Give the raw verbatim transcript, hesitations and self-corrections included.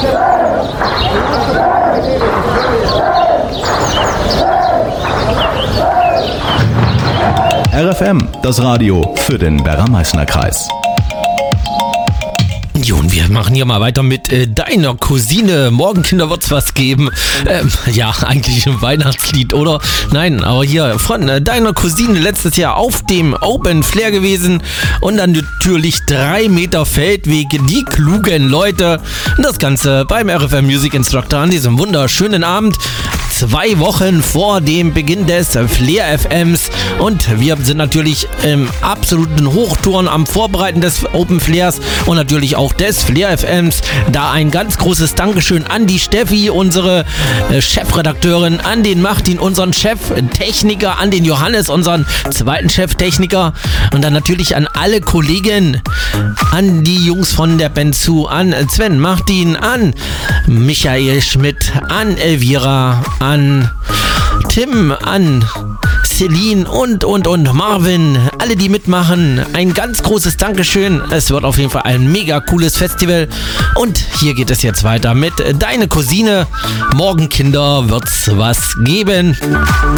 R F M, das Radio für den Werra-Meißner-Kreis. Jo, und wir machen hier mal weiter mit äh, deiner Cousine. Morgen, Kinder, wird's was geben. Ähm, ja, eigentlich ein Weihnachtslied, oder? Nein, aber hier von äh, deiner Cousine letztes Jahr auf dem Open Flair gewesen. Und dann natürlich drei Meter Feldweg, die klugen Leute. Das Ganze beim R F M Music Instructor an diesem wunderschönen Abend. Zwei Wochen vor dem Beginn des Flair F Ms. Und wir sind natürlich im absoluten Hochtouren am Vorbereiten des Open Flairs und natürlich auch des Flair F Ms. Da ein ganz großes Dankeschön an die Steffi, unsere äh, Chefredakteurin, an den Martin, unseren Cheftechniker, an den Johannes, unseren zweiten Cheftechniker und dann natürlich an alle Kollegen, an die Jungs von der Band zu, an Sven, Martin, an Michael Schmidt, an Elvira, an Tim, an Celine und, und, und Marvin, alle, die mitmachen, ein ganz großes Dankeschön. Es wird auf jeden Fall ein mega cooles Festival. Und hier geht es jetzt weiter mit Deine Cousine. Morgen, Kinder, wird's was geben.